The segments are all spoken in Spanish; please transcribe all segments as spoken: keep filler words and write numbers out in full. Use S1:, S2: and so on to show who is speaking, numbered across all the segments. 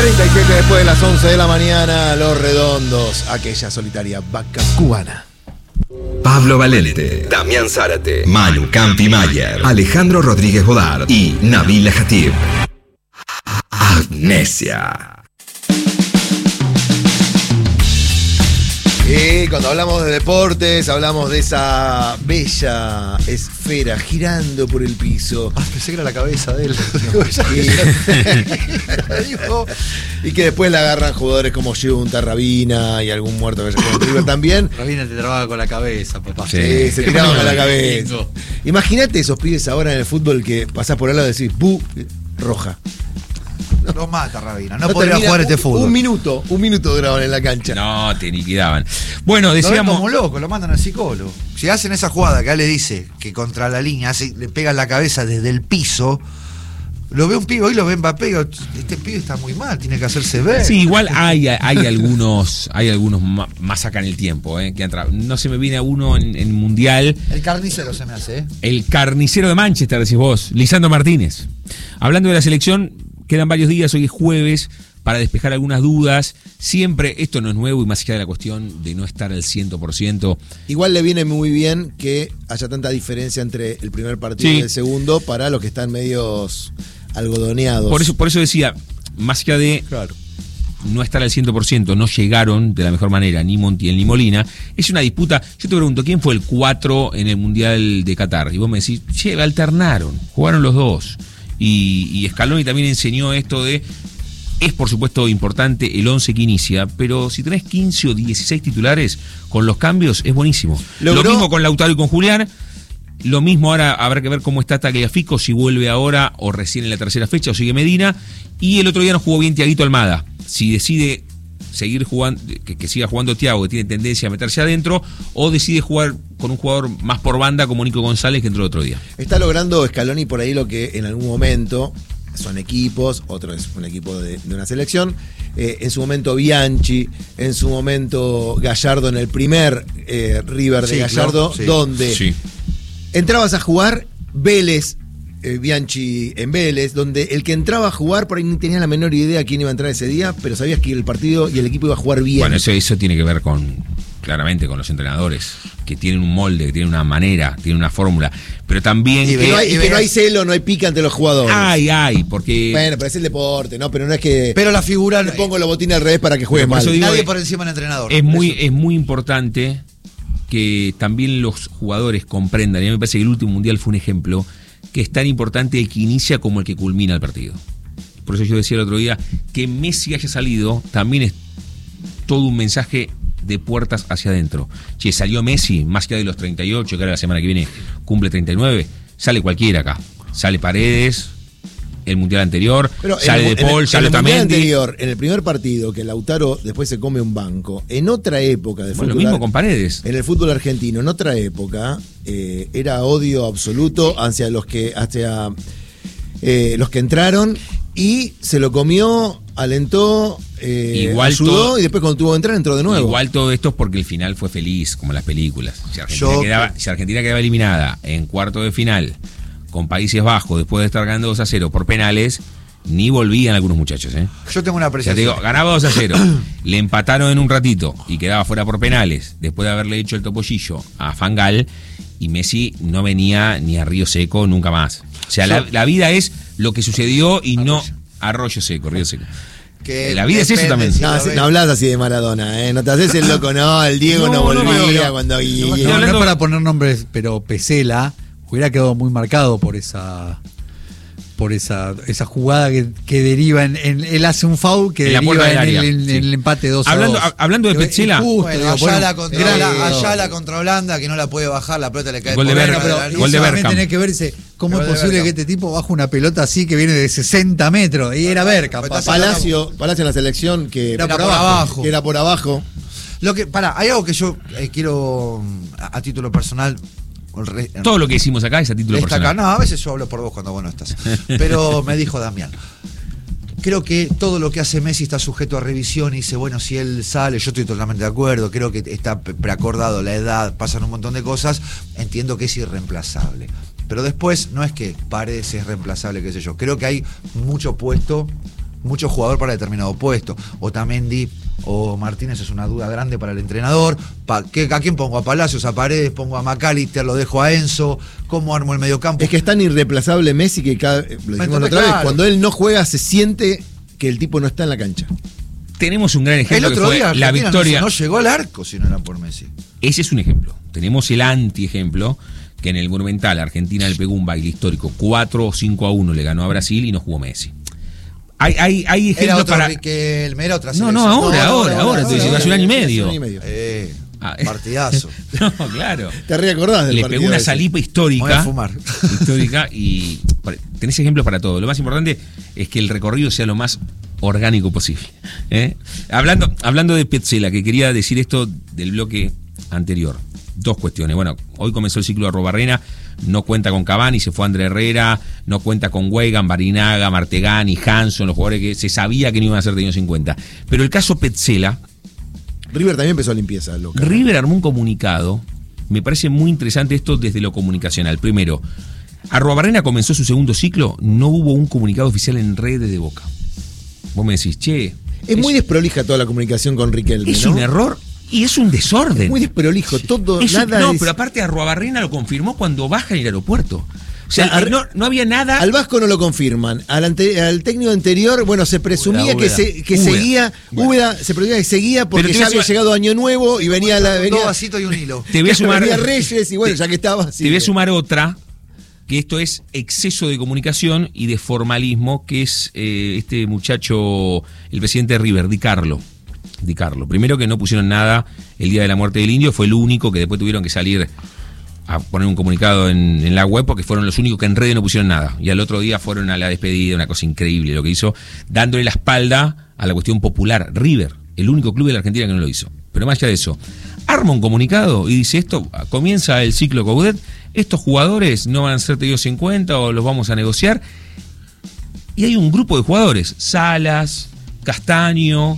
S1: treinta y siete después de las once de la mañana, Los Redondos, aquella solitaria vaca cubana.
S2: Pablo Valente, Damián Zárate, Manu Campi Mayer, Alejandro Rodríguez Godard y Nabila Hatib. Amnesia.
S1: Y cuando hablamos de deportes, hablamos de esa bella esfera girando por el piso.
S3: Ah, pensé que era la cabeza de él.
S1: Y, y que después la agarran jugadores como Junta, Rabina y algún muerto que haya jugado en River también.
S3: Rabina te trababa con la cabeza, papá.
S1: Sí, sí, se tiraban con la cabeza. Imagínate esos pibes ahora en el fútbol que pasás por al lado y decís, ¡bu! Roja.
S3: No, no mata Rabina, no, no podría jugar
S1: un,
S3: este fútbol.
S1: Un minuto, un minuto duraban en la cancha.
S4: No, te liquidaban. Bueno, decíamos.
S3: Lo ven como loco, lo mandan al psicólogo. Si hacen esa jugada que él le dice que contra la línea hace, le pegan la cabeza desde el piso, lo ve un pibe, hoy lo ve Mbappé, digo, este pibe está muy mal, tiene que hacerse ver.
S4: Sí, igual hay, hay algunos, hay algunos más acá en el tiempo, eh, que han tra- no se me viene a uno en, en Mundial.
S3: El carnicero se me hace, ¿eh?
S4: El carnicero de Manchester, decís vos, Lisandro Martínez. Hablando de la selección, quedan varios días, hoy es jueves, para despejar algunas dudas. Siempre, esto no es nuevo y más allá de la cuestión de no estar al cien por ciento.
S1: Igual le viene muy bien que haya tanta diferencia entre el primer partido
S4: Sí.
S1: y el segundo para los que están medios algodoneados.
S4: Por eso, por eso decía, más allá de
S1: Claro.
S4: no estar al cien por ciento, no llegaron de la mejor manera ni Montiel ni Molina, es una disputa. Yo te pregunto, ¿quién fue el cuatro en el Mundial de Qatar? Y vos me decís, che, alternaron, jugaron los dos. Y, y Scaloni también enseñó esto de, es por supuesto importante el once que inicia, pero si tenés quince o dieciséis titulares con los cambios, es buenísimo.
S1: ¿Logró?
S4: Lo mismo con Lautaro y con Julián. Lo mismo ahora habrá que ver cómo está Tagliafico, si vuelve ahora o recién en la tercera fecha o sigue Medina. Y el otro día no jugó bien Thiaguito Almada. Si decide seguir jugando, que, que siga jugando Thiago, que tiene tendencia a meterse adentro, o decide jugar con un jugador más por banda como Nico González, que entró el otro día.
S1: Está logrando Scaloni por ahí lo que en algún momento son equipos, otro es un equipo de, de una selección. Eh, en su momento Bianchi, en su momento Gallardo en el primer eh, River de
S3: Sí,
S1: Gallardo,
S3: claro, sí.
S1: donde
S4: Sí.
S1: entrabas a jugar Vélez, eh, Bianchi en Vélez, donde el que entraba a jugar por ahí ni tenía la menor idea quién iba a entrar ese día, pero sabías que el partido y el equipo iba a jugar bien.
S4: Bueno, eso, eso tiene que ver con, claramente, con los entrenadores, que tienen un molde, que tienen una manera, tienen una fórmula, pero también
S1: y,
S4: que,
S1: que no hay, y que no hay celo, no hay pica entre los jugadores.
S4: Ay, ay, porque...
S1: Bueno, pero es el deporte, ¿no? Pero no es que
S3: Pero la figura.
S1: le pongo los botines al revés para que juegue
S4: Pero por
S1: mal.
S4: eso digo
S3: Nadie
S4: que
S3: por encima del entrenador.
S4: Es muy,
S3: Eso.
S4: es muy importante que también los jugadores comprendan, y a mí me parece que el último mundial fue un ejemplo, que es tan importante el que inicia como el que culmina el partido. Por eso yo decía el otro día, que Messi haya salido también es todo un mensaje de puertas hacia adentro. Che, salió Messi, más allá de los treinta y ocho, que ahora la semana que viene cumple treinta y nueve, sale cualquiera acá. Sale Paredes, el mundial anterior,
S1: Pero
S4: sale
S1: en,
S4: De Paul,
S1: en,
S4: sale
S1: en el mundial
S4: Otamendi.
S1: anterior, en el primer partido, que Lautaro después se come un banco, en otra época de
S4: Bueno, lo
S1: fútbol,
S4: mismo con Paredes.
S1: en el fútbol argentino, en otra época, eh, era odio absoluto hacia los que, hacia eh, los que entraron y se lo comió, alentó, eh,
S4: Igual
S1: ayudó
S4: todo-
S1: y después cuando tuvo que entrar entró de nuevo.
S4: Igual todo esto es porque el final fue feliz, como en las películas. Si Argentina,
S3: Yo-
S4: quedaba, si Argentina quedaba eliminada en cuarto de final con Países Bajos después de estar ganando dos a cero por penales, ni volvían algunos muchachos. ¿eh?
S3: Yo tengo una
S4: O sea, te
S3: apreciación.
S4: digo, ganaba dos a cero, le empataron en un ratito y quedaba fuera por penales después de haberle hecho el topollillo a Fangal, y Messi no venía ni a Río Seco nunca más. O sea, la, la vida es lo que sucedió y no Arroyo Seco, Río Seco.
S3: Que
S4: La vida es eso
S3: depende
S4: también.
S3: si
S1: No,
S3: lo
S1: así-
S3: ves.
S1: no hablas así de Maradona, ¿eh? No te haces el loco, no, el Diego no,
S4: No, no,
S1: volvía
S4: pero-
S1: cuando... y-
S3: No,
S1: y-
S3: no, no
S4: hablando-
S3: es para poner nombres, pero Pesela hubiera quedado muy marcado por esa por esa esa jugada que, que deriva en, en él hace un foul que
S4: En la
S3: deriva
S4: puerta del
S3: en,
S4: área,
S3: el, en
S4: sí.
S3: el empate dos a
S4: Hablando-
S3: dos.
S4: hablando de
S3: Pero es
S4: Petzela-
S3: injusto,
S5: Bueno,
S3: digo,
S5: Ayala,
S3: bueno,
S5: contra,
S3: era-
S5: Holanda, Ayala contra Holanda, que no la puede bajar, la pelota le cae
S4: Gol de
S5: por
S4: Bergkamp,
S5: arriba
S3: pero
S5: la
S3: eso
S4: gol de
S5: línea.
S3: también
S4: Bergkamp.
S3: tenés que verse cómo
S5: Gol
S3: es
S5: de
S3: posible
S5: Bergkamp.
S3: que este tipo baje una pelota así que viene de sesenta metros y era Bergkamp.
S5: Pero estás
S3: papá.
S1: Palacio, Palacio en la selección que
S3: Era
S5: Era
S3: por
S5: por
S3: abajo.
S5: abajo.
S1: que era por abajo.
S5: Lo que, pará, hay algo que yo eh, quiero, mm, a, a título personal, re-
S4: Todo lo que hicimos acá es a título
S5: destacar.
S4: personal.
S5: No, a veces yo hablo por vos cuando vos no estás. Pero me dijo Damián. Creo que todo lo que hace Messi está sujeto a revisión y dice, bueno, si él sale, yo estoy totalmente de acuerdo, creo que está pre- preacordado la edad, pasan un montón de cosas, entiendo que es irreemplazable. Pero después no es que Paredes es reemplazable, qué sé yo. Creo que hay mucho puesto mucho jugador para determinado puesto. Otamendi o Martínez es una duda grande para el entrenador. Pa, ¿qué, ¿A quién pongo? ¿A Palacios? ¿A Paredes? ¿Pongo a McAllister? ¿Lo dejo a Enzo? ¿Cómo armo el mediocampo?
S1: Es que es tan irreemplazable Messi que cada, lo dijimos la otra
S5: claro.
S1: vez, cuando él no juega se siente que el tipo no está en la cancha.
S4: Tenemos un gran ejemplo
S5: El otro
S4: que fue
S5: día
S4: la
S5: Argentina
S4: victoria.
S5: no, no llegó al arco si no era por Messi.
S4: Ese es un ejemplo. Tenemos el anti-ejemplo, que en el Monumental Argentina le pegó un baile histórico. cuatro o cinco a uno le ganó a Brasil y no jugó Messi. Hay, hay, hay
S5: Era
S4: ejemplos
S5: otro
S4: para...
S5: Riquelme, era otra
S4: No,
S5: selección.
S4: no, ahora, ahora, ahora, estoy diciendo, hace un año y medio.
S1: Hace un año y medio.
S5: Eh,
S4: Ah,
S5: partidazo.
S4: No, claro.
S1: ¿Te reacordás del
S4: Le
S1: partido
S4: pegó una
S1: ese?
S4: salipa
S5: Voy a
S4: histórica.
S5: fumar.
S4: Histórica y tenés ejemplos para todo. Lo más importante es que el recorrido sea lo más orgánico posible. ¿eh? Hablando, hablando de Petzela, que quería decir esto del bloque anterior. Dos cuestiones. Bueno, hoy comenzó el ciclo de Arruabarrena, no cuenta con Cavani, se fue André Herrera, no cuenta con Weigand, Barinaga, Martegani, Hanson, los jugadores que se sabía que no iban a ser tenidos en cuenta. Pero el caso Petzela,
S1: River también empezó limpieza, loca.
S4: River armó un comunicado, me parece muy interesante esto desde lo comunicacional. Primero, Arruabarrena comenzó su segundo ciclo, no hubo un comunicado oficial en redes de Boca. Vos me decís, che...
S1: Es,
S4: es
S1: muy desprolija toda la comunicación con Riquelme,
S4: Es
S1: ¿no?
S4: un error y es un desorden.
S1: Es muy desprolijo, todo,
S4: Es un-
S1: nada
S4: no,
S1: es-
S4: pero aparte Arruabarrena lo confirmó cuando baja en el aeropuerto. O sea,
S1: O sea, ar-
S4: no, no había nada.
S1: Al Vasco no lo confirman. Al, ante- al técnico anterior, bueno, se presumía
S5: Úbeda,
S1: que,
S5: Úbeda.
S1: se, que
S4: Úbeda.
S1: seguía,
S4: Bueno.
S1: Úbeda, se presumía que seguía porque
S4: Pero te
S1: ya
S4: voy a
S1: había
S4: sumar-
S1: llegado Año Nuevo y venía la venía,
S5: Dos vasitos y un hilo.
S4: Te voy a sumar,
S1: venía Reyes y bueno, ya que estaba. sí.
S4: te voy a sumar otra, que esto es exceso de comunicación y de formalismo, que es eh, este muchacho, el presidente de River, Di Carlo. Di Carlo. Primero que no pusieron nada el día de la muerte del indio, fue el único que después tuvieron que salir a poner un comunicado en, en la web porque fueron los únicos que en redes no pusieron nada. Y al otro día fueron a la despedida, una cosa increíble lo que hizo, dándole la espalda a la cuestión popular. River, el único club de la Argentina que no lo hizo. Pero más allá de eso, arma un comunicado y dice esto, comienza el ciclo Coudet, estos jugadores no van a ser tenidos en cuenta o los vamos a negociar. Y hay un grupo de jugadores, Salas, Castaño,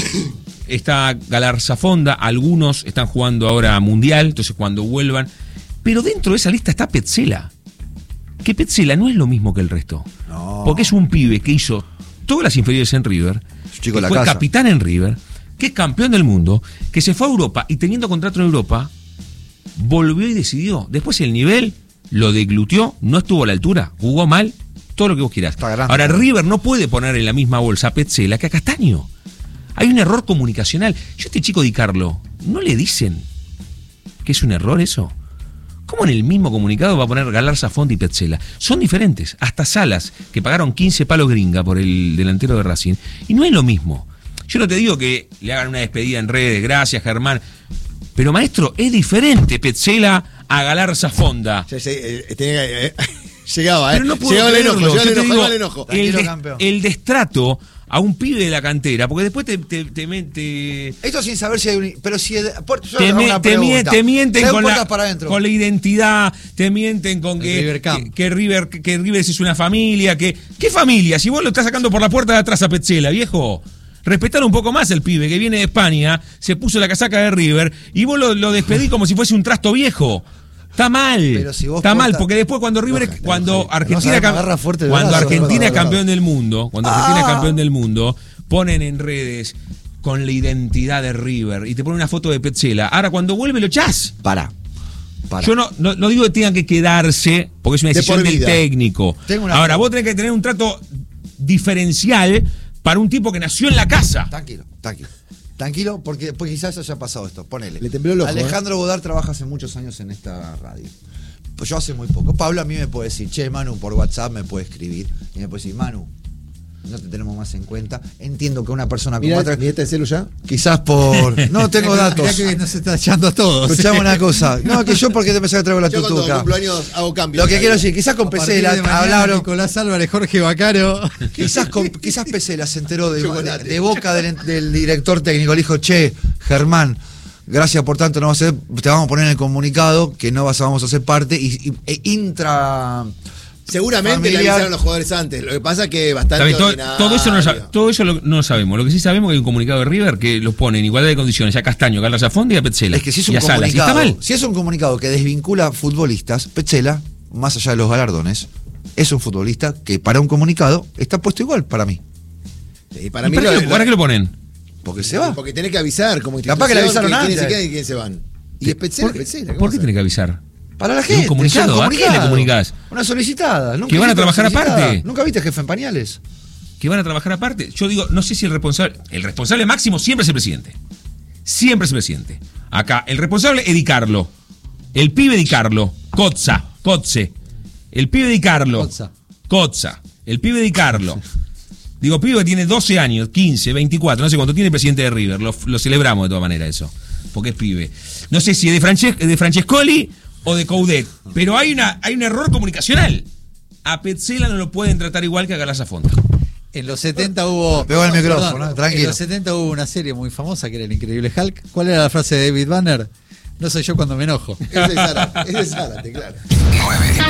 S4: está Galarzafonda, algunos están jugando ahora Mundial, entonces cuando vuelvan. Pero dentro de esa lista está Petzela. Que Petzela no es lo mismo que el resto.
S5: No.
S4: Porque es un pibe que hizo todas las inferiores en River,
S5: Es un chico
S4: que
S5: de la
S4: fue
S5: casa.
S4: capitán en River, que es campeón del mundo, que se fue a Europa y teniendo contrato en Europa, volvió y decidió. Después el nivel lo deglutió, no estuvo a la altura, jugó mal, todo lo que vos quieras.
S5: Está grande.
S4: Ahora River no puede poner en la misma bolsa a Petzela que a Castaño. Hay un error comunicacional. Yo a este chico Di Carlo, ¿no le dicen que es un error eso? ¿Cómo en el mismo comunicado va a poner Galarzafonda y Petzela? Son diferentes. Hasta Salas, que pagaron quince palos gringa por el delantero de Racing. Y no es lo mismo. Yo no te digo que le hagan una despedida en redes, gracias Germán. Pero maestro, es diferente Petzela a Galarzafonda.
S1: Ya, ya, eh, tenía que- eh, llegaba, ¿eh?
S4: Pero no puedo
S1: llegaba el
S4: creerlo.
S1: enojo, llegaba
S4: Yo
S1: el
S4: te
S1: enojo,
S4: digo,
S1: llegaba el enojo.
S4: el,
S5: Tranquilo,
S4: des-
S5: campeón.
S4: el destrato a un pibe de la cantera, porque después te, te, te, te- te-
S5: Esto sin saber si hay un. Pero si. Por, yo
S4: te,
S5: hago
S4: me-
S5: una
S4: te mie-
S5: pregunta.
S4: te mienten
S5: Traigo
S4: con
S5: puertas
S4: la,
S5: para adentro.
S4: con la identidad, te mienten con que,
S6: River Camp.
S4: que, que River que River es una familia, que ¿qué familia? Si vos lo estás sacando por la puerta de atrás a Petzela, viejo. Respetar un poco más el pibe que viene de España, se puso la casaca de River y vos lo, lo despedís como si fuese un trasto viejo. Está mal.
S5: Pero si vos
S4: Está mal,
S5: porta-
S4: porque después cuando River,
S1: Enoja,
S4: cuando
S1: enoja.
S4: Argentina,
S5: No sabe,
S4: cam-
S5: agarra fuerte el
S4: cuando
S5: brazo,
S4: Argentina es
S1: agarra, agarra.
S4: campeón del mundo, cuando Argentina es campeón del mundo, ponen en redes con la identidad de River y te ponen una foto de Petzela. Ahora cuando vuelve lo echás.
S5: Para. Para.
S4: Yo no, no, no digo que tengan que quedarse, porque es una
S1: De
S4: decisión
S1: por
S4: del
S1: vida.
S4: técnico.
S5: Tengo una
S4: Ahora,
S5: pregunta.
S4: vos tenés que tener un trato diferencial para un tipo que nació en la casa.
S5: Tranquilo, tranquilo. Tranquilo, porque pues quizás haya pasado esto. Ponele.
S1: Le tembló el ojo,
S5: Alejandro Godard trabaja hace muchos años en esta radio. Pues yo hace muy poco. Pablo a mí me puede decir, che, Manu, por WhatsApp me puede escribir. Y me puede decir, Manu, no te tenemos más en cuenta. Entiendo que una persona como
S1: Mira,
S5: otra.
S1: ¿mira este celu ya?
S5: Quizás por. No tengo datos.
S6: Mirá que nos está echando a todos.
S5: Escuchame una cosa. No, que yo porque te pensé que traigo la
S1: Yo cuando
S5: tutuca.
S1: cumplo años hago cambios.
S5: Lo que quiero decir, quizás con
S6: A partir
S5: Pesela
S6: de mañana,
S5: hablaron.
S6: Nicolás Álvarez, Jorge Bacaro.
S5: Quizás, con, quizás Pesela se enteró de, de,
S1: Chocolate.
S5: de boca del, del director técnico. Le dijo, che, Germán, gracias por tanto, no vas a hacer, te vamos a poner en el comunicado que no vas a, vamos a hacer parte. Y, y- e intra.
S1: Seguramente le
S5: familiar.
S1: avisaron los jugadores antes. Lo que pasa es que bastante.
S4: Está bien, todo,
S1: ordinario.
S4: todo eso, no, lo sab- todo eso lo- no lo sabemos. Lo que sí sabemos es que hay un comunicado de River que los pone en igualdad de condiciones a Castaño, a Carlos Zafonda y a Petzela.
S5: Es que si es
S4: y
S5: un
S4: a Salas. Y está
S5: comunicado.
S4: mal.
S5: Si es un comunicado que desvincula futbolistas, Pesela, más allá de los galardones, es un futbolista que para un comunicado está puesto igual para mí.
S1: Y para
S4: ¿Y
S1: mí
S4: para,
S1: lo-
S4: qué,
S1: lo-
S4: ¿Para qué lo ponen?
S3: Porque se va.
S1: Porque tenés que avisar como
S3: Capaz que le
S1: institución
S3: avisaron
S1: quiénes se
S3: antes.
S1: quedan y quiénes se van. Y es Petzela,
S4: ¿Por,
S1: Petzela, ¿qué
S4: ¿por qué
S1: vamos a
S4: tenés que avisar?
S3: Para la
S4: ¿Es
S3: gente.
S4: un comunicado?
S3: es un
S4: ¿A quién le comunicás?
S3: Una solicitada. ¿Nunca
S4: ¿Que van a
S3: viste una
S4: trabajar
S3: solicitada?
S4: aparte?
S3: ¿Nunca viste jefe en pañales?
S4: Que van a trabajar aparte. Yo digo, no sé si el responsable. El responsable máximo siempre es el presidente. Siempre es el presidente. Acá, el responsable es Di Carlo. El pibe Di Carlo. Cozza. Cozze. El pibe Di Carlo.
S6: Cozza.
S4: Cozza. El pibe Di Carlo. Digo, pibe que tiene doce años, quince, veinticuatro, no sé cuánto tiene el presidente de River. Lo, lo celebramos de todas maneras eso. Porque es pibe. No sé si es de, Frances- de Francescoli o de Coudet. Pero hay, una, hay un error comunicacional. A Petzela no lo pueden tratar igual que a Galasa Fonta.
S6: En los setenta hubo.
S3: Pegó el
S6: Perdón,
S3: micrófono, tranquilo.
S6: En los setenta hubo una serie muy famosa que era El Increíble Hulk. ¿Cuál era la frase de David Banner? No soy yo cuando me enojo.
S1: Ese es Zárate, ese es Zárate, claro.